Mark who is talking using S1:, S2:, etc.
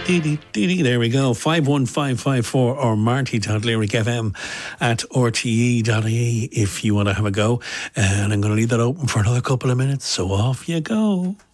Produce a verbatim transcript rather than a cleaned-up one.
S1: There we go. five one five five four or marty.lyricfm at r t e dot i e if you want to have a go. And I'm going to leave that open for another couple of minutes. So off you go.